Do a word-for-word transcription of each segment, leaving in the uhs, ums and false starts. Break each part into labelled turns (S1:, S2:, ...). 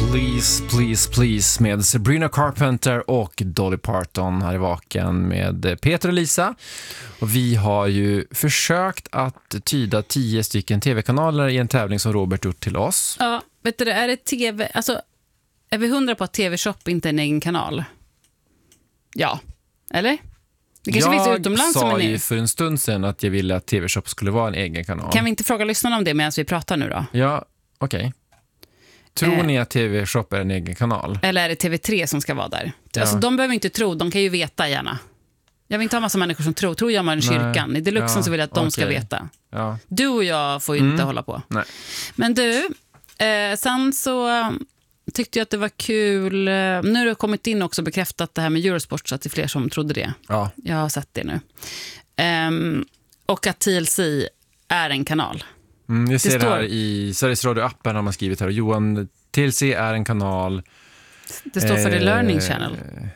S1: Please, please, please med Sabrina Carpenter och Dolly Parton här i Vaken med Peter och Lisa. Och vi har ju försökt att tyda tio stycken tv-kanaler i en tävling som Robert gjort till oss.
S2: Ja, vet du, är det tv... Alltså, är vi hundra på att T V-shop inte är en egen kanal? Ja, eller? Det kanske
S1: jag
S2: finns utomlands
S1: sa
S2: som en
S1: ju
S2: egen...
S1: för en stund sedan att jag ville att T V-shop skulle vara en egen kanal.
S2: Kan vi inte fråga lyssnarna om det medan vi pratar nu då?
S1: Ja, okej. Okay. Tror eh. ni att T V-shop är en egen kanal?
S2: Eller är det T V tre som ska vara där?
S1: Ja.
S2: Alltså, de behöver inte tro, de kan ju veta gärna. Jag vill inte ha massa människor som tror. Tror jag man i kyrkan. I Deluxen ja, så vill jag att de okay. ska veta. Ja. Du och jag får ju inte mm. hålla på.
S1: Nej.
S2: Men du, eh, sen så tyckte jag att det var kul. Nu har det kommit in också bekräftat det här med Eurosport, så att det är fler som trodde det. Ja. Jag har sett det nu. Um, och att T L C är en kanal.
S1: Mm, jag ser det, står... här i Sveriges Radio-appen har man skrivit här. Johan, T L C är en kanal.
S2: Det står för eh... The Learning Channel.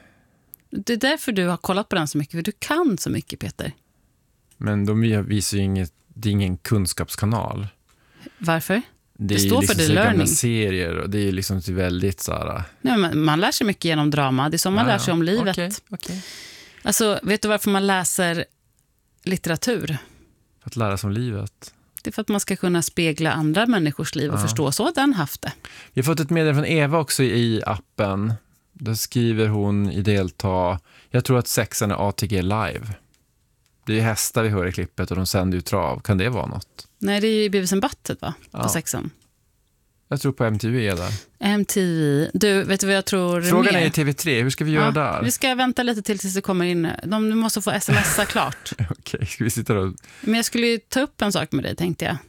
S2: Det är därför du har kollat på den så mycket, för du kan så mycket, Peter.
S1: Men de visar ju inget, det är ingen kunskapskanal.
S2: Varför?
S1: Det,
S2: det står
S1: liksom
S2: för The Learning.
S1: Serier och det är liksom väldigt så här...
S2: Nej, man, man lär sig mycket genom drama. Det är som man ja, lär sig om livet.
S1: Okay, okay.
S2: Alltså, vet du varför man läser litteratur?
S1: För att lära sig om livet.
S2: Det är för att man ska kunna spegla andra människors liv och ja. förstå så att den haft det.
S1: Vi har fått ett meddelande från Eva också i appen. Då skriver hon i delta, jag tror att sexan är A T G live. Det är hästar vi hör i klippet och de sänder ju trav. Kan det vara något? Nej, det är ju Beavis and Butthead, va? På ja. sexan. Jag tror på M T V är där.
S2: M T V. Du, vet du vad jag tror?
S1: Frågan
S2: mer?
S1: är i T V tre. Hur ska vi göra ja, där?
S2: Vi ska vänta lite till tills det kommer in. De måste få smsa klart.
S1: Okej, okay, ska vi sitta då?
S2: Men jag skulle ju ta upp en sak med dig, tänkte jag.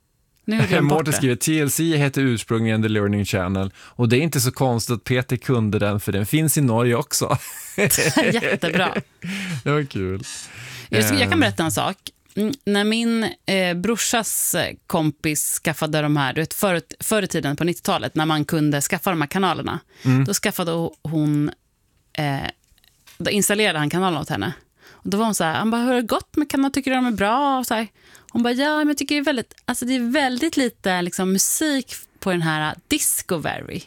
S2: Nu
S1: Mårten skriver, T L C heter ursprungligen The Learning Channel. Och det är inte så konstigt att Peter kunde den, för den finns i Norge också.
S2: Jättebra.
S1: Det var kul.
S2: Jag, jag kan berätta en sak. När min eh, brorsas kompis skaffade de här, du vet, förr, förr i tiden på nittiotalet, när man kunde skaffa de här kanalerna, mm. då skaffade hon, eh, då installerade han kanalen åt henne. Och då var hon så här, han bara, hur har det gått med kanalen, tycker du de är bra? Och så här. Hon bara, ja, men jag tycker det är väldigt, alltså det är väldigt lite liksom, musik på den här Discovery.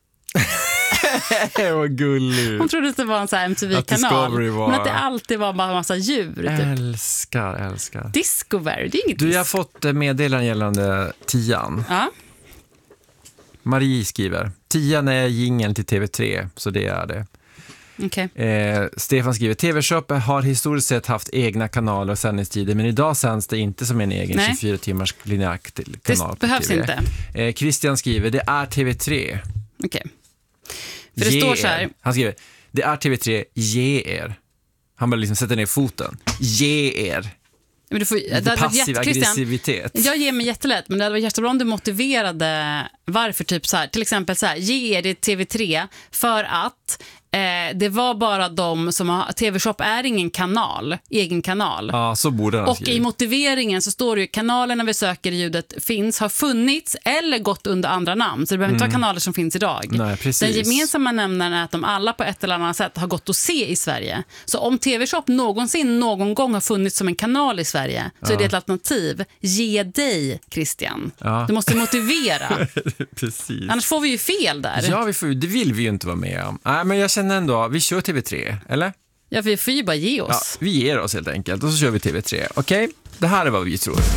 S1: Vad gulligt.
S2: Hon trodde att det var en så här M T V-kanal.
S1: Var...
S2: Men att det alltid var bara en massa djur. Typ.
S1: Älskar, älskar.
S2: Discovery, det är inget.
S1: Du, jag har fått meddelanden gällande tian.
S2: Ja.
S1: Marie skriver, tian är jingeln till T V tre, så det är det.
S2: Okay.
S1: Eh, Stefan skriver, T V-shop har historiskt sett haft egna kanaler och sändningstider, men idag sänds det inte som en egen Nej. tjugofyra timmars linjär kanal.
S2: Det behövs
S1: T V.
S2: inte.
S1: Eh, Christian skriver, det är T V tre.
S2: Okej. Okay. För det ge står så här.
S1: Er. Han skriver, det är T V tre, ge er. Han bara liksom sätter ner foten. Ge er.
S2: Men du får,
S1: det det passiv jätt, aggressivitet.
S2: Jag ger mig jättelätt, men det hade varit jättebra om du motiverade varför, typ så här, till exempel så här, ge er det T V tre för att eh, det var bara de som har, T V-shop är ingen kanal, egen kanal.
S1: Ja, så borde den
S2: Och
S1: skriva.
S2: I motiveringen så står det ju, kanalerna vi söker i ljudet finns, har funnits eller gått under andra namn. Så det behöver inte mm. vara kanaler som finns idag.
S1: Nej, precis.
S2: Den gemensamma nämnaren är att de alla på ett eller annat sätt har gått att se i Sverige. Så om T V-shop någonsin någon gång har funnits som en kanal i Sverige, så ja. är det ett alternativ. Ge dig, Christian. Ja. Du måste motivera.
S1: Precis.
S2: Annars får vi ju fel där.
S1: Ja, vi får, det vill vi ju inte vara med om. Nej, men jag känner ändå, vi kör T V tre, eller?
S2: Ja, för vi får ju bara ge oss.
S1: Ja, vi ger oss helt enkelt och så kör vi T V tre. Okej, okay? Det här är vad vi tror.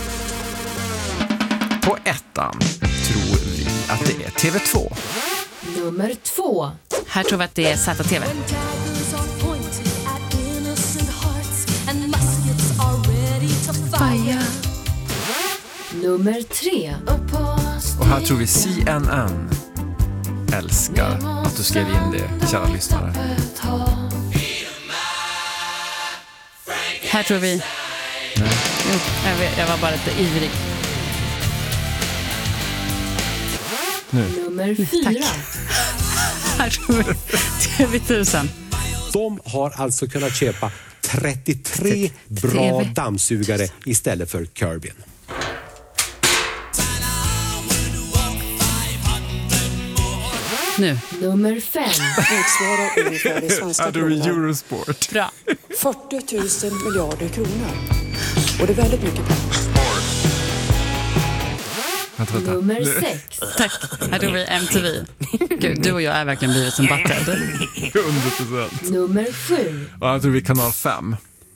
S1: På ettan tror vi att det är T V två.
S3: Nummer två.
S2: Här tror vi att det är Z T V.
S3: Nummer tre.
S1: Och här tror vi C N N. Älskar att du skrev in det, kära lyssnare.
S2: Här tror vi.
S1: Nej.
S2: Jo, jag, vet, jag var bara lite ivrig.
S1: Nu.
S3: Nummer fyra.
S2: Tack. Här tror vi T V tusen.
S4: De har alltså kunnat köpa trettiotre bra dammsugare istället för Kirbyn.
S2: Nu.
S3: Nummer fem.
S5: Motsvarar ungefär det svenska
S1: kronan. Eurosport.
S2: Bra.
S5: fyrtio tusen miljarder kronor. Och det är väldigt mycket pengar.
S1: Vänta, vänta.
S3: Nummer sex.
S2: Tack. Här tog vi M T V. Gud, du och jag är verkligen blivit som Butthead.
S1: hundra procent.
S3: Nummer sju.
S1: Ja, jag tror vi är kanal fem.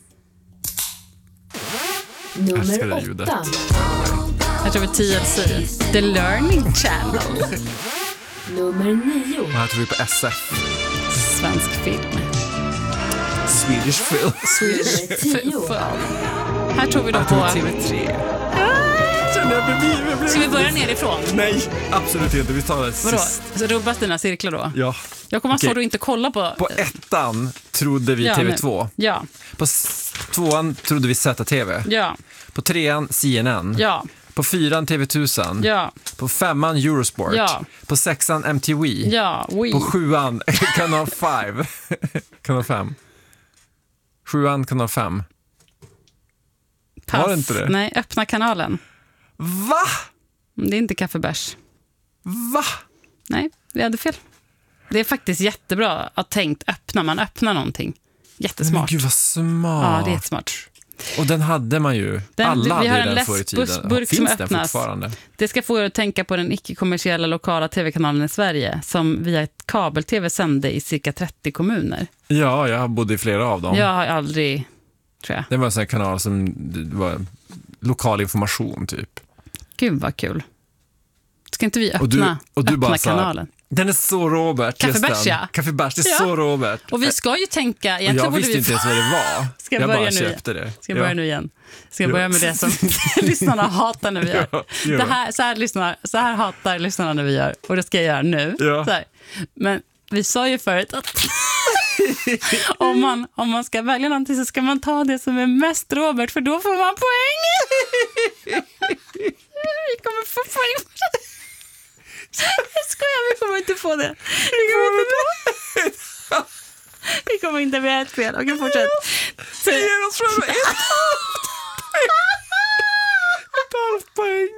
S1: Älskar det
S3: Nummer
S1: ljudet.
S3: åtta.
S2: Här tror vi T L C. The Learning Channel.
S3: Nummer nio.
S1: Och här tror vi på S F.
S2: Svensk film.
S1: Swedish Film.
S3: Nummer tio.
S2: Här tror vi då
S1: Jag tror
S2: på...
S1: T V tre. Känner jag bredvid, jag blir-
S2: Ska vi börja nerifrån?
S1: Nej, absolut inte. Vi tar det
S2: Vadå?
S1: sist.
S2: Så rubbas dina cirklar då?
S1: Ja.
S2: Jag kommer
S1: Okej.
S2: okay. att inte kolla på...
S1: På ettan trodde vi
S2: Ja,
S1: T V
S2: nu.
S1: två.
S2: Ja,
S1: På s- tvåan trodde vi Z T V.
S2: ja,
S1: På trean C N N.
S2: ja,
S1: På fyran T V tusen.
S2: ja,
S1: På femman Eurosport.
S2: Ja.
S1: På sexan M T V.
S2: ja, oui.
S1: På sjuan kanal fem. kanal fem. Sjuan kanal fem.
S2: Pass.
S1: var det inte det?
S2: Nej, öppna kanalen.
S1: Va?
S2: Det är inte kaffebärs.
S1: Va?
S2: Nej, vi hade fel. Det är faktiskt jättebra att tänkt öppna. Man öppnar någonting.
S1: Men
S2: Jättesmart.
S1: gud vad smart.
S2: Ja, det är jättesmart.
S1: Och den hade man ju.
S2: Den-
S1: Alla
S2: vi
S1: hade
S2: har
S1: ju
S2: en
S1: den förr i tiden.
S2: läskburk
S1: Finns
S2: som
S1: den
S2: öppnas.
S1: fortfarande?
S2: Det ska få er att tänka på den icke-kommersiella lokala tv-kanalen i Sverige som via ett kabel-tv sände i cirka trettio kommuner.
S1: Ja, jag bodde i flera av dem.
S2: Jag har aldrig, tror jag.
S1: Det var en sån här kanal som det var lokal information typ.
S2: Gud vad kul. Ska inte vi öppna,
S1: Och du, och du
S2: öppna
S1: bara så här,
S2: kanalen?
S1: den är så Robert.
S2: Kaffebärs,
S1: just den.
S2: ja.
S1: Kaffebärs, det är
S2: Ja.
S1: så Robert.
S2: Och vi ska ju tänka,
S1: Och
S2: egentligen
S1: jag
S2: borde
S1: visste
S2: vi...
S1: inte ens vad det var.
S2: Ska jag
S1: jag
S2: börja
S1: bara
S2: nu
S1: köpte det.
S2: Ska jag börja
S1: Ja.
S2: nu igen? Ska jag
S1: Ja.
S2: börja med det som lyssnarna hatar när vi gör?
S1: Ja, gör
S2: Det
S1: det.
S2: här, så, här lyssnar, så här hatar lyssnarna när vi gör. Och det ska jag göra nu.
S1: Ja.
S2: Så här. Men vi sa ju förut att om, man, om man ska välja någonting så ska man ta det som är mest Robert, för då får man poäng. Vi kommer få poäng. Jag skojar, vi kommer inte få det. Vi kommer inte få Vi kommer inte med ett fel. Okej, fortsätt. Så,
S1: Ge oss fram ett ett halvt poäng.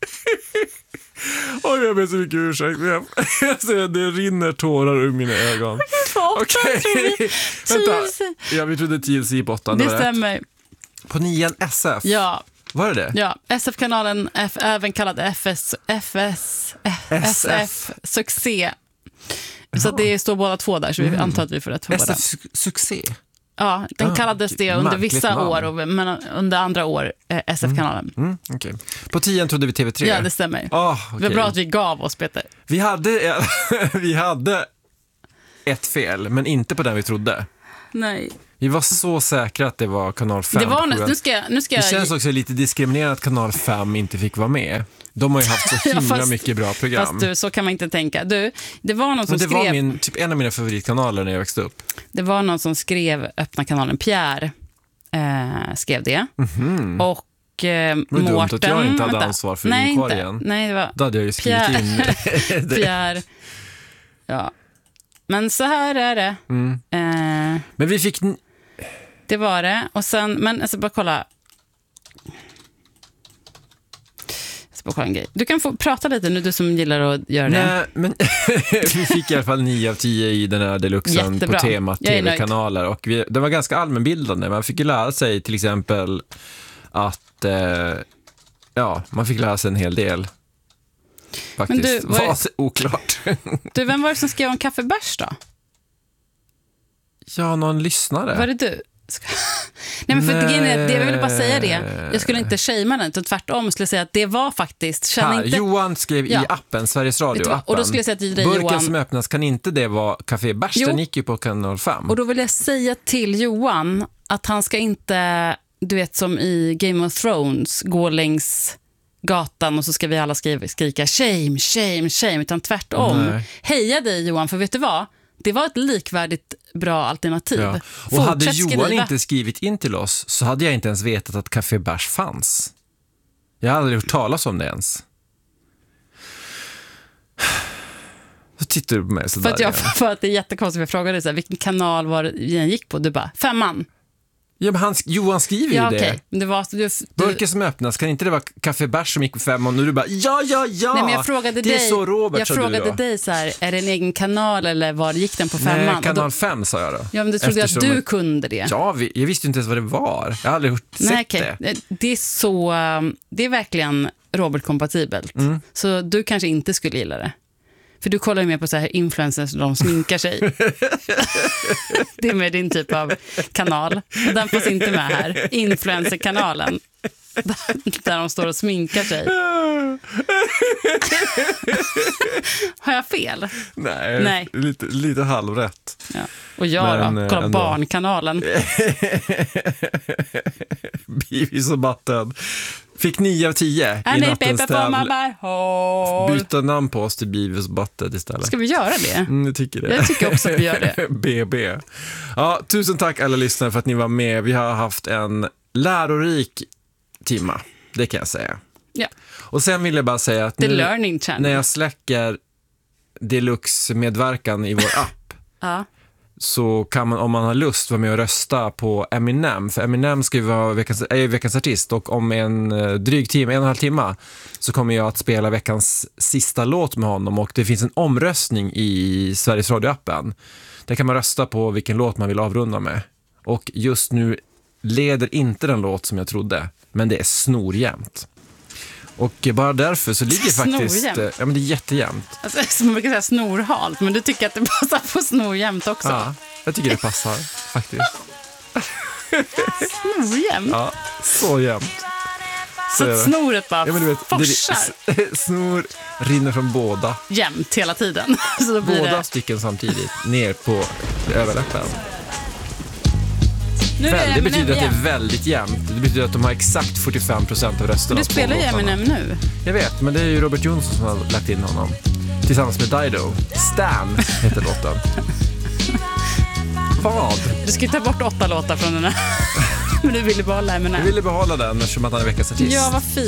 S1: Oj, jag ber så mycket ursäkt. Jag, jag ser att det rinner tårar ur mina ögon.
S2: på åtta
S1: Okej,
S2: tror vi.
S1: vänta.
S2: T L C.
S1: Ja, vi trodde T L C på åttan.
S2: Det
S1: var rätt.
S2: stämmer.
S1: På nian S F.
S2: Ja,
S1: Var det det?
S2: ja. S F-kanalen, F, även kallad F S, F S, S F Succé. Så att det står båda två där, så vi antar att vi får rätt på
S1: S
S2: båda.
S1: F su- Succé.
S2: Ja, den
S1: Ah,
S2: kallades det under
S1: märkligt
S2: vissa
S1: namn.
S2: år, och, men under andra år eh, S F-kanalen.
S1: Mm, okej. På tian trodde vi T V tre.
S2: Ja, det stämmer.
S1: Ah,
S2: Det
S1: okej.
S2: var bra att vi gav oss, Peter.
S1: Vi hade, vi hade ett fel, men inte på den vi trodde.
S2: Nej.
S1: Vi var så säkra att det var kanal fem.
S2: Det var
S1: på
S2: nästan,
S1: sjuan.
S2: nu ska jag... Nu ska
S1: Det
S2: jag
S1: känns också lite diskriminerande att kanal fem inte fick vara med. De har ju haft så
S2: Ja,
S1: himla
S2: fast-
S1: mycket bra program.
S2: Fast du, så kan man inte tänka. Du, det var någon som
S1: Men det
S2: skrev...
S1: var min, typ en av mina favoritkanaler när jag växte upp.
S2: Det var någon som skrev öppna kanalen. Pierre eh, skrev det. Och eh,
S1: Mhm. Men dumt
S2: Mårten...
S1: att jag inte hade
S2: vänta.
S1: ansvar för
S2: Nej,
S1: inkorgen.
S2: inte. Nej, det var
S1: Då hade jag ju skrivit
S2: Pierre.
S1: in det.
S2: Pierre. Ja. Men så här är det.
S1: Mm.
S2: Eh,
S1: Men vi fick... n-
S2: det var det. Och sen, men alltså bara kolla. Jag ska bara kolla en grej. Du kan få prata lite nu, du som gillar att göra det.
S1: Nej, men vi fick i alla fall nio av tio i den här deluxen
S2: Jättebra.
S1: på temat
S2: Jag är nöjd.
S1: tv-kanaler. Och vi, det var ganska allmänbildande. Man fick ju lära sig till exempel att eh, ja, man fick lära sig en hel del. Faktiskt.
S2: Men du, vad är-
S1: var oklart.
S2: Du, vem var det som skrev om kaffebärs då?
S1: Ja, någon lyssnare.
S2: Var det du? Ska- Nej, men för
S1: Nej.
S2: grejen är att det, jag ville bara säga det. Jag skulle inte shamea den, utan tvärtom skulle jag säga att det var faktiskt... Känn
S1: Här,
S2: inte,
S1: Johan skrev
S2: Ja.
S1: i appen, Sveriges
S2: Vet
S1: Radio
S2: du vad?
S1: appen.
S2: Och då skulle jag säga till dig,
S1: Burken
S2: Johan-
S1: som öppnas, kan inte det vara Café Bärs?
S2: Jo.
S1: Den gick ju på kanal fem.
S2: och då vill jag säga till Johan att han ska inte, du vet som i Game of Thrones, gå längs gatan och så ska vi alla skriva, skrika shame, shame, shame, utan tvärtom.
S1: Nej.
S2: Heja dig Johan, för vet du vad? Det var ett likvärdigt bra alternativ.
S1: Ja. Och hade
S2: Fortsätt
S1: Johan
S2: skriva.
S1: inte skrivit in till oss så hade jag inte ens vetat att Café Bärs fanns. Jag hade aldrig hört talas om det ens. Så tittar du på mig sådär
S2: För att, jag,
S1: igen.
S2: för att det är jättekonstigt, jag frågade dig så här, vilken kanal var det den gick på? Du bara, femman.
S1: Ja, men han, Johan skriver
S2: Ja,
S1: ju
S2: okej.
S1: det.
S2: Men det var, du, du,
S1: Burken som öppnas, kan inte det vara Café Bärs som gick på fem och nu du bara, ja, ja, ja.
S2: nej, men jag frågade
S1: det
S2: dig,
S1: är så Robert,
S2: jag
S1: sa
S2: frågade
S1: du då.
S2: dig så här, är det en egen kanal eller var gick den på femman?
S1: Nej,
S2: Och
S1: kanal
S2: då,
S1: fem sa jag då.
S2: ja, men det trodde
S1: Eftersom
S2: jag att du
S1: att-
S2: kunde det.
S1: Ja, vi, jag visste ju inte ens vad det var. Jag har aldrig hört,
S2: Nej,
S1: sett
S2: okej.
S1: det.
S2: Det är så, um, det är verkligen Robert-kompatibelt.
S1: Mm.
S2: Så du kanske inte skulle gilla det. För du kollar ju mer på så här influencers och de sminkar sig. Det är med din typ av kanal. Och den finns inte med här. Influencer-kanalen. Där de står och sminkar sig. Har jag fel?
S1: Nej,
S2: Nej.
S1: Lite, lite halvrätt.
S2: Ja. Och jag
S1: Men,
S2: då? Kolla
S1: ändå.
S2: Barnkanalen.
S1: Beavis och Butthead. Fick nio av tio i
S2: And a
S1: nattens
S2: paper for my
S1: tävling.
S2: hole.
S1: Byta namn på oss till Beavis och Butthead istället.
S2: Ska vi göra det?
S1: Mm, jag tycker det.
S2: Jag tycker också att vi gör det.
S1: B B. Ja, tusen tack alla lyssnare för att ni var med. Vi har haft en lärorik timma, det kan jag säga.
S2: Ja.
S1: Och sen vill jag bara säga att
S2: The
S1: nu,
S2: Learning Channel.
S1: när jag släcker Deluxe-medverkan i vår app
S2: Ja.
S1: så kan man, om man har lust, vara med och rösta på Eminem. För Eminem ska ju vara veckans, är ju veckans artist, och om en eh, dryg timme, en och en halv timme, så kommer jag att spela veckans sista låt med honom, och det finns en omröstning i Sveriges Radio-appen. Där kan man rösta på vilken låt man vill avrunda med. Och just nu leder inte den låt som jag trodde, men det är snorjämnt. Och bara därför så ligger faktiskt...
S2: Snorjämnt?
S1: eh, Ja, men det är jättejämnt.
S2: Alltså, som man brukar säga snorhalt, men du tycker att det passar på snorjämt också.
S1: Ja, jag tycker det passar faktiskt.
S2: Snorjämt?
S1: Ja, så jämnt.
S2: Så
S1: är
S2: att
S1: det.
S2: snoret bara
S1: Ja, men du vet,
S2: forsar
S1: det, snor rinner från båda.
S2: jämt hela tiden. Så då blir
S1: Båda
S2: det...
S1: stycken samtidigt ner på överläppen.
S2: Nu är
S1: Väl, det
S2: Eminem
S1: betyder att det
S2: igen.
S1: är väldigt jämnt. Det betyder att de har exakt fyrtiofem procent av rösterna.
S2: Men du spelar ju Eminem nu.
S1: Jag vet, men det är ju Robert Johnson som har lagt in honom. Tillsammans med Dido. Stan heter låten. Vad?
S2: Du ska ju ta bort åtta låtar från den här. Men du ville behålla Eminem.
S1: Jag ville behålla den eftersom att han är veckans artist.
S2: Ja, vad fint.